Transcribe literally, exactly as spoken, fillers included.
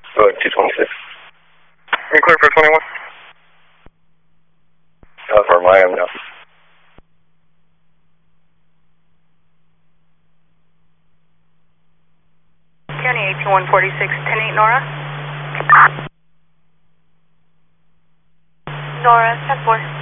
Go ahead, two twenty-six. You're clear for twenty-one? How far am I am now? County eighteen one forty-six, ten eight Nora. Nora, ten four.